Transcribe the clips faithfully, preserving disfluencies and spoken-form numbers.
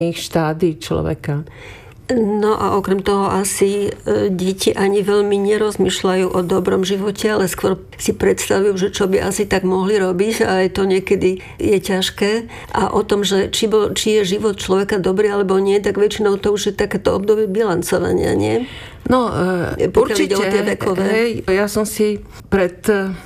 štádií človeka. No a okrem toho asi deti ani veľmi nerozmýšľajú o dobrom živote, ale skôr si predstavujú, že čo by asi tak mohli robiť a aj to niekedy je ťažké. A o tom, že či, bol, či je život človeka dobrý alebo nie, tak väčšinou to už je takéto obdobie bilancovania, nie? No, e, určite. Hej, ja som si pred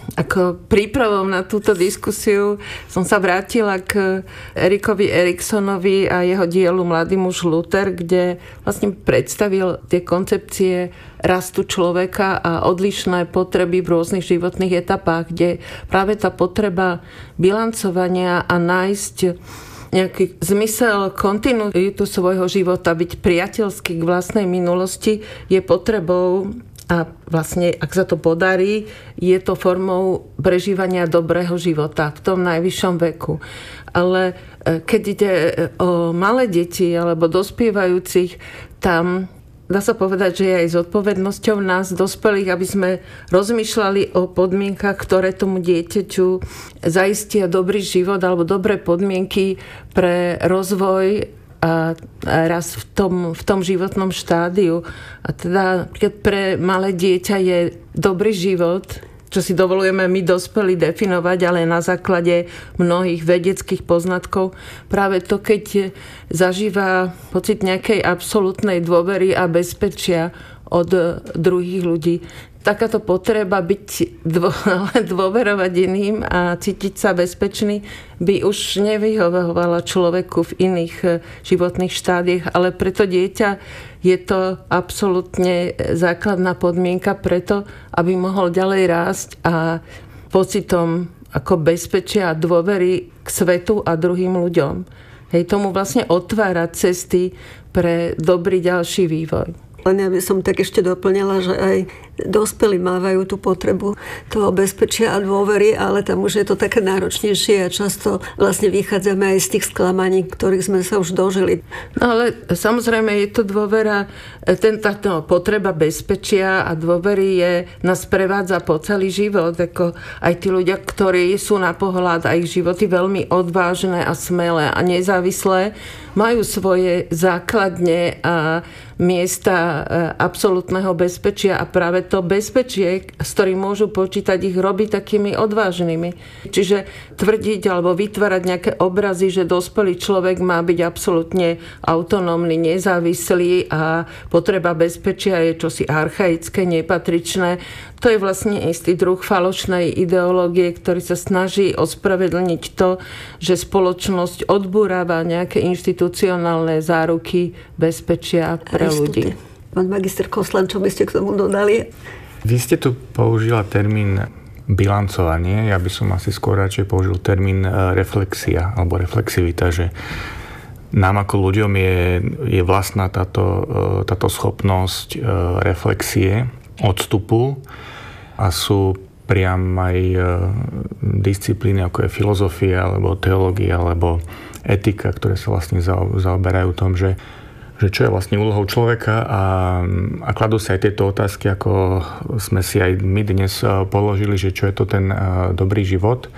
ako prípravom na túto diskusiu som sa vrátila k Erikovi Eriksonovi a jeho dielu Mladý muž Luther, kde vlastne predstavil tie koncepcie rastu človeka a odlišné potreby v rôznych životných etapách, kde práve tá potreba bilancovania a nájsť nejaký zmysel kontinuitu svojho života, byť priateľský k vlastnej minulosti je potrebou a vlastne, ak sa to podarí, je to formou prežívania dobrého života v tom najvyššom veku. Ale keď ide o malé deti alebo dospievajúcich, tam dá sa povedať, že je aj zodpovednosťou nás, dospelých, aby sme rozmýšľali o podmienkach, ktoré tomu dieťaťu zaistia dobrý život alebo dobré podmienky pre rozvoj a raz v tom, v tom životnom štádiu. A teda keď pre malé dieťa je dobrý život, čo si dovolujeme my dospelí definovať, ale na základe mnohých vedeckých poznatkov. Práve to, keď zažíva pocit nejakej absolútnej dôvery a bezpečia od druhých ľudí. Takáto potreba byť dô, dôverovať iným a cítiť sa bezpečný by už nevyhovovala človeku v iných životných štádiách, ale preto dieťa je to absolútne základná podmienka preto, aby mohol ďalej rásť a pocitom ako bezpečia a dôvery k svetu a druhým ľuďom. Hej, tomu vlastne otvára cesty pre dobrý ďalší vývoj. Len ja by som tak ešte doplnila, že aj dospelí mávajú tú potrebu toho bezpečia a dôvery, ale tam už je to také náročnejšie a často vlastne vychádzame aj z tých sklamaní, ktorých sme sa už dožili. No ale samozrejme je to dôvera, tento no, potreba bezpečia a dôvery je, nás prevádza po celý život. Ako aj tí ľudia, ktorí sú na pohľad a ich životy veľmi odvážne a smelé a nezávislé, majú svoje základne a miesta absolútneho bezpečia a práve to bezpečie, s ktorým môžu počítať, ich robí takými odvážnymi. Čiže tvrdiť alebo vytvárať nejaké obrazy, že dospelý človek má byť absolútne autonómny, nezávislý a potreba bezpečia je čosi archaické, nepatričné. To je vlastne istý druh falošnej ideológie, ktorý sa snaží ospravedlniť to, že spoločnosť odburáva nejaké inštitucionálne záruky bezpečia pre ľudí. Pán magister Koslan, čo by ste k tomu dodali? Vy ste tu použila termín bilancovanie. Ja by som asi skôr radšej použil termín reflexia alebo reflexivita, že nám ako ľuďom je, je vlastná táto, táto schopnosť reflexie, odstupu a sú priam aj disciplíny, ako je filozofia, alebo teológia, alebo etika, ktoré sa vlastne zaoberajú tom, že, že čo je vlastne úlohou človeka a, a kladú sa aj tieto otázky, ako sme si aj my dnes položili, že čo je to ten dobrý život.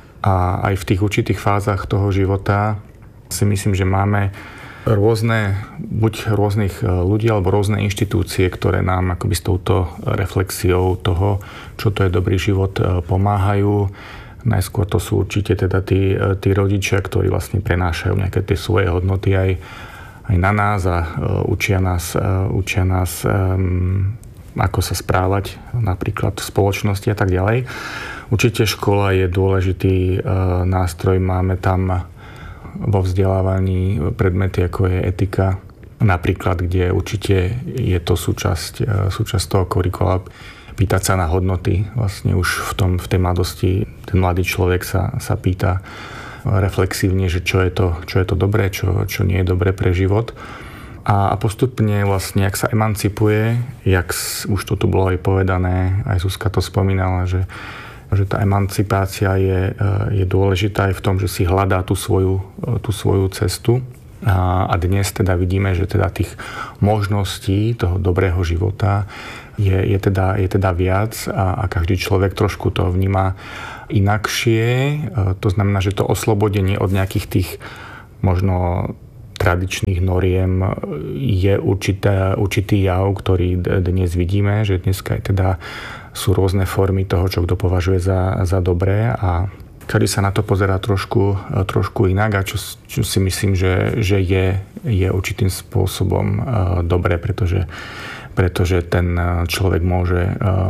A aj v tých určitých fázach toho života si myslím, že máme rôzne, buď rôznych ľudí alebo rôzne inštitúcie, ktoré nám akoby s touto reflexiou toho, čo to je dobrý život, pomáhajú. Najskôr to sú určite teda tí, tí rodičia, ktorí vlastne prenášajú nejaké tie svoje hodnoty aj, aj na nás a učia nás, učia nás um, ako sa správať napríklad v spoločnosti a tak ďalej. Určite škola je dôležitý uh, nástroj, máme tam vo vzdelávaní predmety, ako je etika, napríklad, kde určite je to súčasť, súčasť toho kurikula, pýtať sa na hodnoty. Vlastne už v, tom, v tej mladosti ten mladý človek sa, sa pýta reflexívne, že čo je to, čo je to dobré, čo, čo nie je dobré pre život. A, a postupne vlastne, ak sa emancipuje, jak už to tu bolo aj povedané, aj Zuzka to spomínala, že že tá emancipácia je, je dôležitá aj v tom, že si hľadá tú svoju, tú svoju cestu. A, a dnes teda vidíme, že teda tých možností toho dobrého života je, je, teda, je teda viac a, a každý človek trošku to vníma inakšie. To znamená, že to oslobodenie od nejakých tých možno tradičných noriem je určité, určitý jav, ktorý dnes vidíme, že dneska teda sú rôzne formy toho, čo kto považuje za, za dobré a každý sa na to pozerá trošku, trošku inak a čo, čo si myslím, že, že je, je určitým spôsobom dobré, pretože pretože ten človek môže,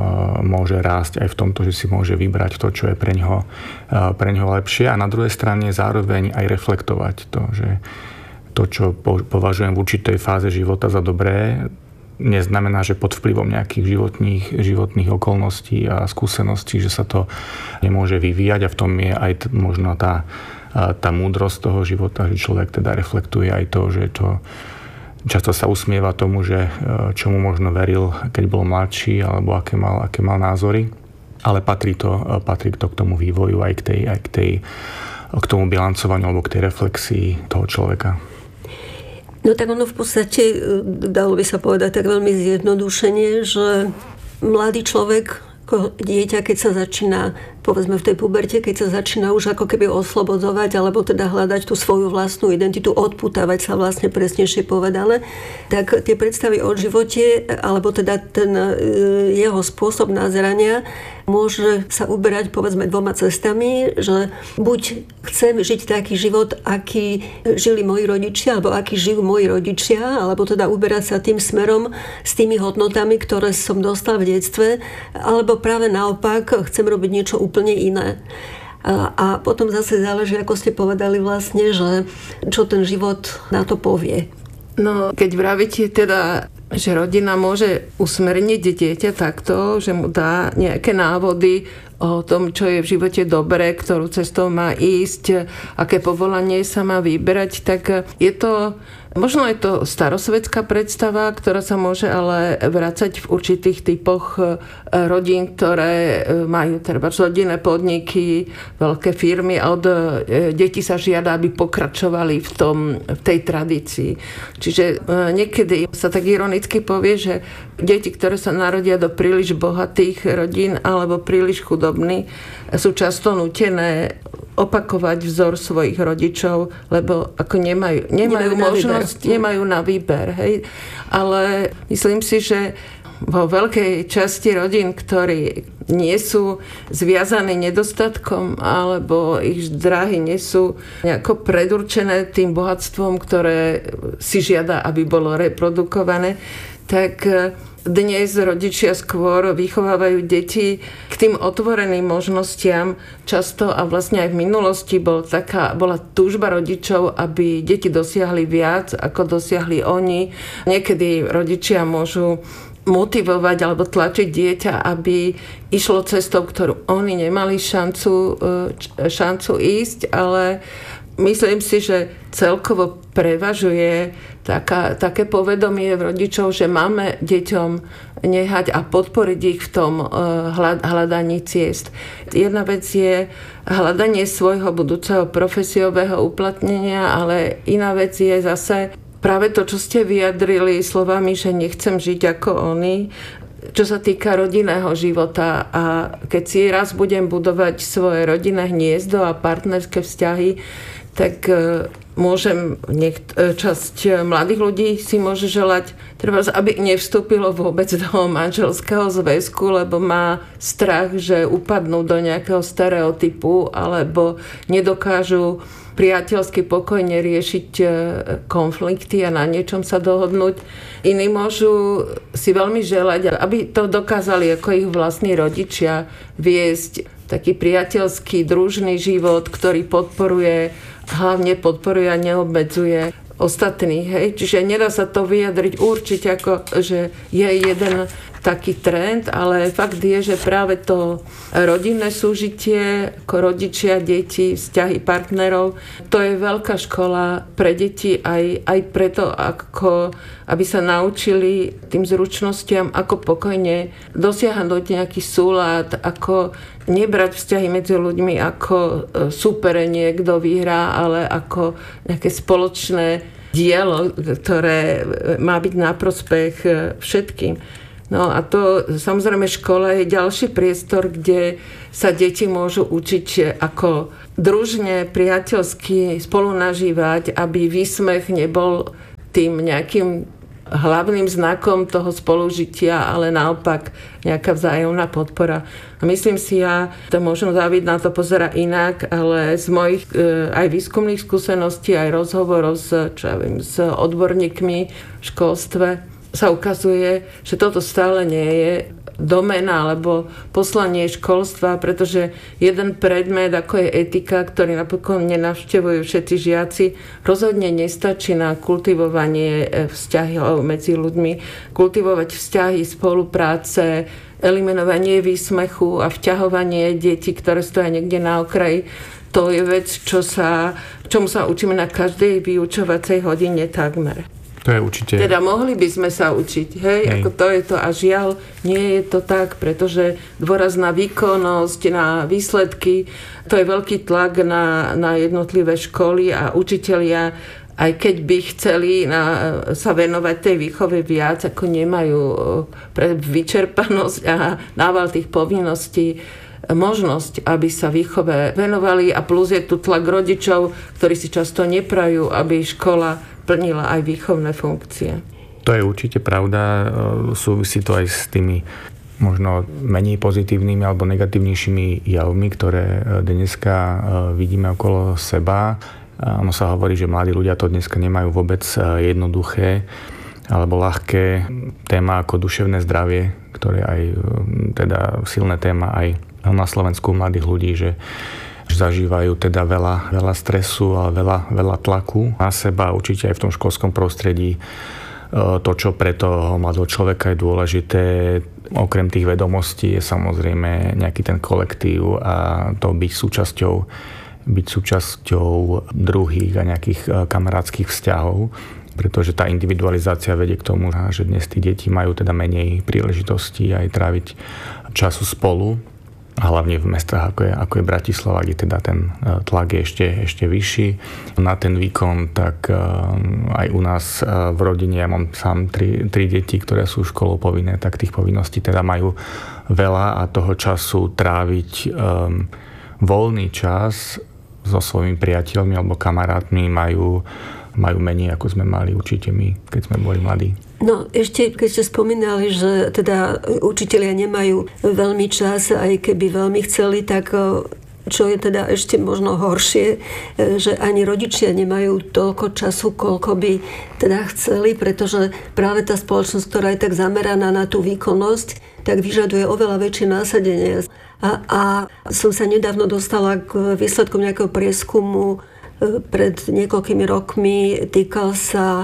môže rásť aj v tomto, že si môže vybrať to, čo je pre ňoho, pre ňoho lepšie a na druhej strane zároveň aj reflektovať to, že to, čo považujem v určitej fáze života za dobré, neznamená, že pod vplyvom nejakých životných, životných okolností a skúseností, že sa to nemôže vyvíjať a v tom je aj t- možno tá, tá múdrosť toho života, že človek teda reflektuje aj to, že to často sa usmieva tomu, že čomu možno veril, keď bol mladší, alebo aké mal, aké mal názory. Ale patrí to, patrí to k tomu vývoju, aj k, tej, aj k, tej, k tomu bilancovaniu, alebo k tej reflexii toho človeka. No tak ono v podstate, dalo by sa povedať tak veľmi zjednodušene, že mladý človek, ako dieťa, keď sa začína, povedzme v tej puberte, keď sa začína už ako keby oslobodzovať, alebo teda hľadať tú svoju vlastnú identitu, odputávať sa vlastne presnejšie povedané, tak tie predstavy o živote, alebo teda ten jeho spôsob nazerania môže sa uberať povedzme dvoma cestami, že buď chcem žiť taký život, aký žili moji rodičia, alebo aký žijú moji rodičia, alebo teda uberať sa tým smerom s tými hodnotami, ktoré som dostal v detstve, alebo práve naopak chcem robiť niečo úplne iné. A, a potom zase záleží, ako ste povedali vlastne, že čo ten život na to povie. No, keď vravíte teda, že rodina môže usmerniť dieťa takto, že mu dá nejaké návody o tom, čo je v živote dobré, ktorú cestou má ísť, aké povolanie sa má vyberať, tak je to, možno je to starosvetská predstava, ktorá sa môže ale vracať v určitých typoch rodín, ktoré majú treba rodinné podniky, veľké firmy a od detí sa žiada, aby pokračovali v, tom, v tej tradícii. Čiže niekedy sa tak ironicky povie, že deti, ktoré sa narodia do príliš bohatých rodín alebo príliš chudobných, sú často nútené opakovať vzor svojich rodičov, lebo ako nemajú, nemajú, nemajú možnosť, na nemajú na výber. Hej? Ale myslím si, že vo veľkej časti rodín, ktorí nie sú zviazaní nedostatkom alebo ich dráhy nie sú nejako predurčené tým bohatstvom, ktoré si žiada, aby bolo reprodukované, tak dnes rodičia skôr vychovávajú deti k tým otvoreným možnostiam často a vlastne aj v minulosti bol taká, bola túžba rodičov, aby deti dosiahli viac, ako dosiahli oni. Niekedy rodičia môžu motivovať alebo tlačiť dieťa, aby išlo cestou, ktorú oni nemali šancu, šancu ísť, ale myslím si, že celkovo prevažuje taká, také povedomie v rodičov, že máme deťom nehať a podporiť ich v tom hľadaní ciest. Jedna vec je hľadanie svojho budúceho profesiového uplatnenia, ale iná vec je zase práve to, čo ste vyjadrili slovami, že nechcem žiť ako oni, čo sa týka rodinného života. A keď si raz budem budovať svoje rodinné hniezdo a partnerské vzťahy, tak môžem, niekt- časť mladých ľudí si môže želať, treba, aby nevstúpilo vôbec do manželského zväzku, lebo má strach, že upadnú do nejakého stereotypu alebo nedokážu priateľsky pokojne riešiť konflikty a na niečom sa dohodnúť. Iní môžu si veľmi želať, aby to dokázali ako ich vlastní rodičia viesť taký priateľský, družný život, ktorý podporuje, hlavne podporuje a neobmedzuje ostatných. Hej? Čiže nedá sa to vyjadriť určite ako, že je jeden taký trend, ale fakt je, že práve to rodinné súžitie, ako rodičia, deti, vzťahy partnerov, to je veľká škola pre deti aj, aj preto, ako, aby sa naučili tým zručnostiam, ako pokojne dosiahnuť nejaký súlad, ako nebrať vzťahy medzi ľuďmi ako súperenie, kto vyhrá, ale ako nejaké spoločné dielo, ktoré má byť na prospech všetkým. No a to samozrejme škola je ďalší priestor, kde sa deti môžu učiť ako družne, priateľsky spolu nažívať, aby výsmech nebol tým nejakým hlavným znakom toho spolužitia, ale naopak nejaká vzájomná podpora. A myslím si, ja to možno Dávid na to pozerá inak, ale z mojich e, aj výskumných skúseností, aj rozhovorov s, čo ja viem, s odborníkmi v školstve sa ukazuje, že toto stále nie je domena alebo poslanie školstva, pretože jeden predmet, ako je etika, ktorý napokon nenavštevujú všetci žiaci, rozhodne nestačí na kultivovanie vzťahov medzi ľuďmi, kultivovať vzťahy, spolupráce, eliminovanie výsmechu a vťahovanie detí, ktoré stoja niekde na okraji. To je vec, čo sa, čomu sa učíme na každej vyučovacej hodine takmer. To je určite... Teda mohli by sme sa učiť, hej, hej. Ako to je to. A žiaľ, nie je to tak, pretože dôraz na výkonnosť, na výsledky, to je veľký tlak na, na jednotlivé školy a učitelia, aj keď by chceli na, sa venovať tej výchove viac, ako nemajú pre vyčerpanosť a nával tých povinností, možnosť, aby sa výchove venovali, a plus je tu tlak rodičov, ktorí si často neprajú, aby škola plnila aj výchovné funkcie. To je určite pravda. Súvisí to aj s tými možno menej pozitívnymi alebo negatívnejšími javmi, ktoré dneska vidíme okolo seba. Ono sa hovorí, že mladí ľudia to dneska nemajú vôbec jednoduché alebo ľahké. Téma ako duševné zdravie, ktoré aj teda silné téma aj na Slovensku mladých ľudí, že zažívajú teda veľa, veľa stresu a veľa, veľa tlaku na seba. Určite aj v tom školskom prostredí to, čo pre toho mladého človeka je dôležité, okrem tých vedomostí, je samozrejme nejaký ten kolektív a to byť súčasťou, byť súčasťou druhých a nejakých kamarátskych vzťahov, pretože tá individualizácia vedie k tomu, že dnes tí deti majú teda menej príležitostí aj tráviť času spolu. A hlavne v mestách, ako je, ako je Bratislava, kde teda ten tlak je ešte, ešte vyšší na ten výkon, tak aj u nás v rodine, ja mám sám tri, tri deti, ktoré sú školou povinné, tak tých povinností teda majú veľa a toho času tráviť um, voľný čas so svojimi priateľmi alebo kamarátmi majú, majú menej, ako sme mali určite my, keď sme boli mladí. No ešte, keď ste spomínali, že teda učitelia nemajú veľmi čas, aj keby veľmi chceli, tak čo je teda ešte možno horšie, že ani rodičia nemajú toľko času, koľko by teda chceli, pretože práve tá spoločnosť, ktorá je tak zameraná na tú výkonnosť, tak vyžaduje oveľa väčšie násadenie. A, a som sa nedávno dostala k výsledkom nejakého prieskumu pred niekoľkými rokmi, týkal sa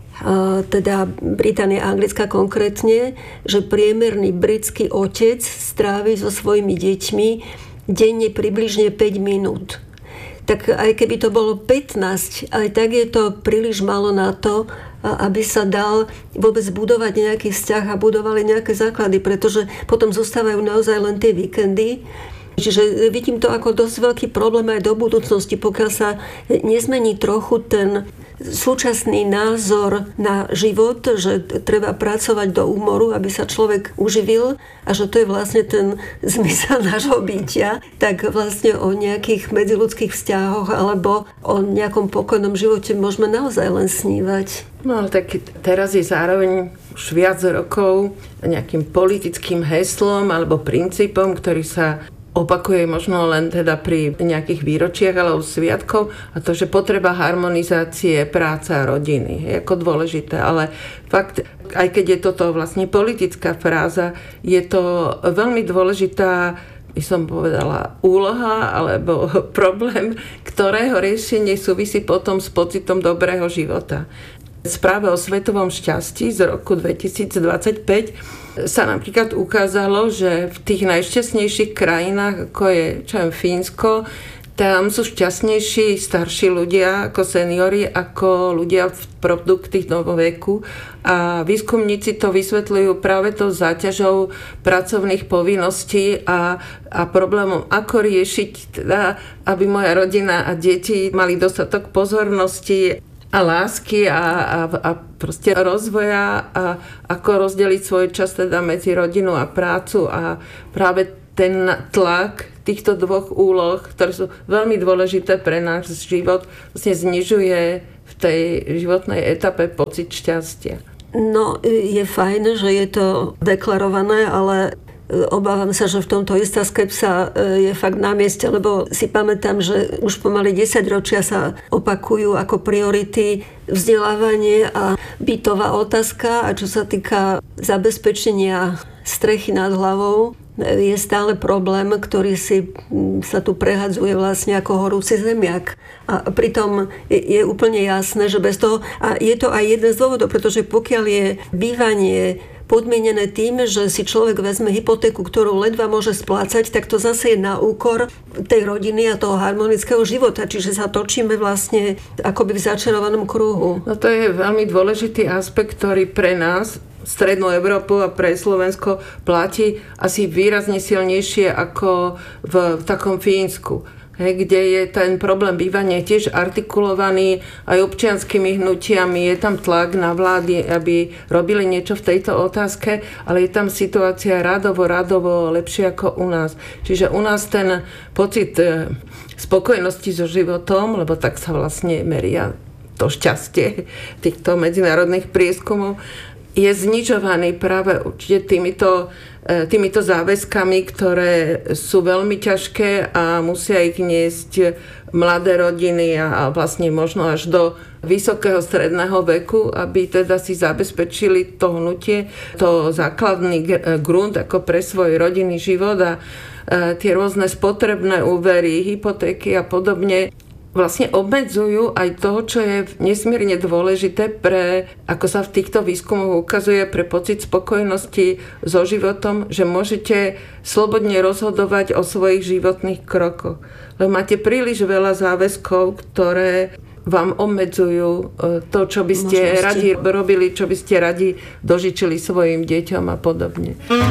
teda Británia a Anglická konkrétne, že priemerný britský otec strávi so svojimi deťmi denne približne päť minút. Tak aj keby to bolo pätnásť, aj tak je to príliš málo na to, aby sa dal vôbec budovať nejaký vzťah a budovali nejaké základy, pretože potom zostávajú naozaj len tie víkendy. Čiže vidím to ako dosť veľký problém aj do budúcnosti, pokiaľ sa nezmení trochu ten súčasný názor na život, že treba pracovať do úmoru, aby sa človek uživil a že to je vlastne ten zmysel nášho bytia, tak vlastne o nejakých medziľudských vzťahoch alebo o nejakom pokojnom živote môžeme naozaj len snívať. No ale tak teraz je zároveň už viac rokov nejakým politickým heslom alebo princípom, ktorý sa opakuje možno len teda pri nejakých výročiach alebo sviatkov, a to, že potreba harmonizácie práce a rodiny je ako dôležité, ale fakt, aj keď je toto vlastne politická fráza, je to veľmi dôležitá, by som povedala, úloha alebo problém, ktorého riešenie súvisí potom s pocitom dobrého života. Správe o svetovom šťastí z roku dvetisícdvadsaťpäť sa napríklad ukázalo, že v tých najšťastnejších krajinách, ako je čo je Fínsko, tam sú šťastnejší starší ľudia ako seniori, ako ľudia v produktívnom veku. A výskumníci to vysvetľujú práve tou záťažou pracovných povinností a, a problémom, ako riešiť, teda, aby moja rodina a deti mali dostatok pozornosti a lásky a, a, a proste rozvoja a ako rozdeliť svoj čas teda medzi rodinu a prácu a práve ten tlak týchto dvoch úloh, ktoré sú veľmi dôležité pre náš život, vlastne znižuje v tej životnej etape pocit šťastia. No, je fajn, že je to deklarované, ale obávam sa, že v tomto istá skepsa je fakt na mieste, lebo si pamätám, že už pomaly desaťročia sa opakujú ako priority vzdelávanie a bytová otázka, a čo sa týka zabezpečenia strechy nad hlavou, je stále problém, ktorý si sa tu prehadzuje vlastne ako horúci zemiak. A pritom je, je úplne jasné, že bez toho... A je to aj jeden z dôvodov, pretože pokiaľ je bývanie podmienené tým, že si človek vezme hypotéku, ktorú ledva môže splácať, tak to zase je na úkor tej rodiny a toho harmonického života. Čiže sa točíme vlastne akoby v začarovanom kruhu. No to je veľmi dôležitý aspekt, ktorý pre nás Strednú Európu a pre Slovensko platí asi výrazne silnejšie ako v, v takom Fínsku, hej, kde je ten problém bývania tiež artikulovaný aj občianskymi hnutiami, je tam tlak na vlády, aby robili niečo v tejto otázke, ale je tam situácia radovo, radovo lepšie ako u nás. Čiže u nás ten pocit spokojnosti so životom, lebo tak sa vlastne meria to šťastie týchto medzinárodných prieskumov, je znižovaný práve určite týmito, týmito záväzkami, ktoré sú veľmi ťažké a musia ich niesť mladé rodiny a, a vlastne možno až do vysokého stredného veku, aby teda si zabezpečili to hnutie, to základný grunt ako pre svoj rodinný život a tie rôzne spotrebné úvery, hypotéky a podobne vlastne obmedzujú aj to, čo je nesmierne dôležité pre, ako sa v týchto výskumoch ukazuje, pre pocit spokojnosti so životom, že môžete slobodne rozhodovať o svojich životných krokoch. Lebo máte príliš veľa záväzkov, ktoré vám obmedzujú to, čo by ste Možnosti. radi robili, čo by ste radi dožičili svojim deťom a podobne.